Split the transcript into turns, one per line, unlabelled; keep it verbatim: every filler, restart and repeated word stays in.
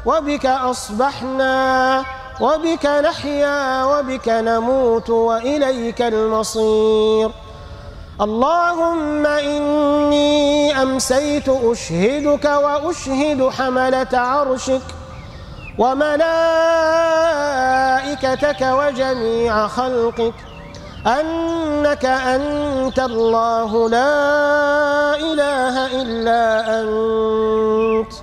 وبك أصبحنا وبك نحيا وبك نموت وإليك المصير. اللهم إني أمسيت أشهدك وأشهد حملة عرشك وملائكتك وجميع خلقك أنك أنت الله لا إله إلا أنت